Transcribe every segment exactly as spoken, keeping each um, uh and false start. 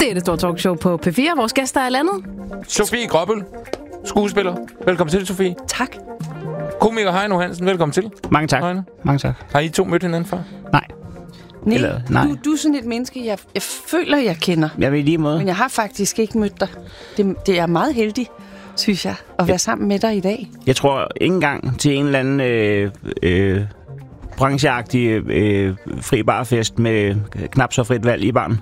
Det er det store talkshow på P fire. Vores gæster er landet. Sofie Gråbøl, skuespiller. Velkommen til, Sofie. Tak. Komiker Heino Hansen, velkommen til. Mange tak. Heino. Mange tak. Har I to mødt hinanden før? Nej. Nej, Eller, nej. Du, du er sådan et menneske, jeg, jeg føler, jeg kender. Jeg vil lige måde. Men jeg har faktisk ikke mødt dig. Det, det er meget heldig, synes jeg, at være sammen med dig i dag. Jeg tror ikke engang til en eller anden øh, øh, brancheagtig øh, fri barfest med knap så frit valg i barn.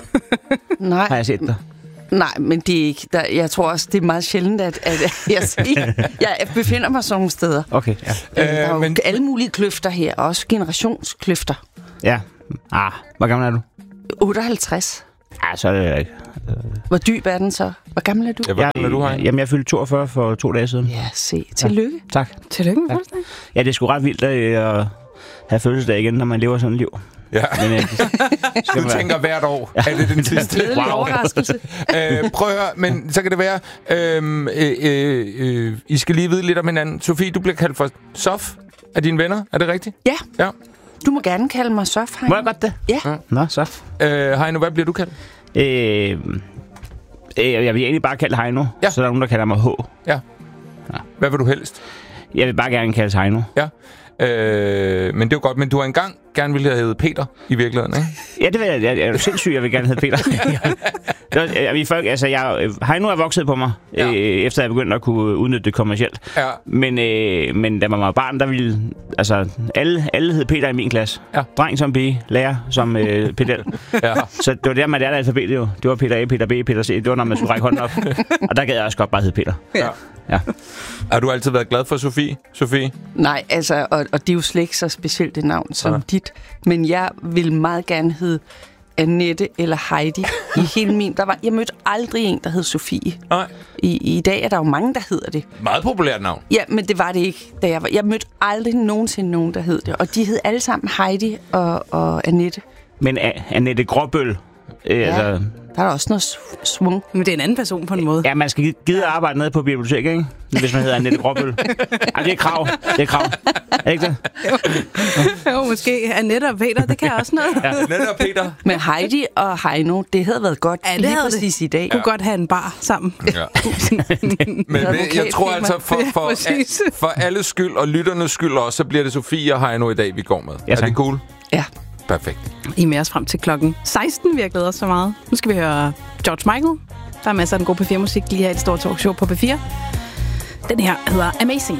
Nej. Har jeg set dig? Nej, men det er ikke. Der, jeg tror også, det er meget sjældent, at, at jeg, jeg befinder mig sådan nogle steder. Okay, ja. Øh, der er jo men- alle mulige kløfter her, også generationskløfter. Ja. Ah, hvor gammel er du? otteoghalvtreds. Ja, så er det ikke. Hvor dyb er den så? Hvor gammel er du? Ja, hvor gammel er du, Heino? Jamen, jeg fyldte toogfyrre for to dage siden. Ja, se. Tillykke. Tak. Tillykke med fødselsdag. Ja, det er sgu ret vildt at øh, have fødselsdag igen, når man lever sådan et liv. Ja. Men, øh, det skal Du være- tænker hvert år, er det den sidste? Glædelig overraskelse. øh, prøv at høre, men så kan det være, øh, øh, øh, øh, I skal lige vide lidt om hinanden. Sofie, du bliver kaldt for Sof af dine venner, er det rigtigt? Ja, Ja. du må gerne kalde mig Sof, Heino. Må jeg godt det? Ja. Nå, så. Øh, Heino, hvad bliver du kaldt? Øh, øh, jeg vil egentlig bare kalde Heino, Ja. så er der nogen, der kalder mig H. Ja. Hvad vil du helst? Jeg vil bare gerne kaldes Heino. Ja. Øh, men det er jo godt, men du har engang gerne ville have heddet Peter i virkeligheden, ikke? Ja, det vil jeg. Jeg, jeg er jo sindssyg, jeg vil gerne hedde Peter. det var, jeg, vi folk, altså, jeg, Heino er vokset på mig, Ja. øh, efter jeg begyndte at kunne udnytte det kommercielt. Ja. Men, øh, men da man var barn, der ville... Altså, alle, alle hed Peter i min klasse. Ja. Dreng som pige, lærer som øh, pedel. Ja. Så det var der, man lærte alfabetet jo. Det var Peter A, Peter B, Peter C. Det var, når man skulle række hånden op. Og der gad jeg også godt bare hedde Peter. Ja. Ja. Har du altid været glad for Sofie? Sofie? Nej, altså, og, og det er jo slet ikke så specielt et navn som Ja. dit. Men jeg vil meget gerne hedde Annette eller Heidi i hele min. Der var, jeg mødte aldrig en, der hed Sofie. Nej. I, I dag er der jo mange, der hedder det. Meget populært navn. Ja, men det var det ikke, da jeg var. Jeg mødte aldrig nogensinde nogen, der hed det. Og de hed alle sammen Heidi og, og Annette. Men A- Annette Gråbøl... Øh, Ja. altså, Der er der også noget sv- svung. Men det er en anden person på en måde. ja, man skal gide at arbejde nede på biblioteket, ikke? Hvis man hedder Annette Gråbøl. Ej, det er krav. Det er krav. Er det ikke det? Jo, måske Annette og Peter, det kan også noget. Ja, Annette og Peter. Men Heidi og Heino, det havde været godt. Ja, det lige havde præcis i dag. kunne godt have en bar sammen. Ja. Men det, jeg tror altså, for, Ja, for, præcis. for alles skyld og lytternes skyld også, så bliver det Sofie og Heino i dag, vi går med. Ja, er tak. det cool? Ja. Perfekt. I er med os frem til klokken seksten. Vi har glædet os så meget. Nu skal vi høre George Michael. Der er masser af den gode P fire-musik lige her i det store talkshow på P fire. Den her hedder Amazing.